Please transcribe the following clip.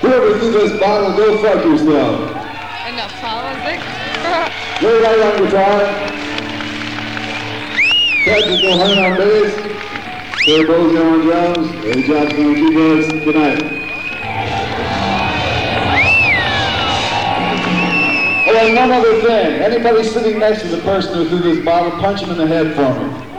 Whoever threw this bottle, go fuck yourself. Enough politics. Ray Wright on guitar. Patrick O'Hearn on bass. Terry Bozier on drums. Eddie Johnson on keyboards. Good night. Oh, and one other thing. Anybody sitting next to the person who threw this bottle, punch him in the head for me.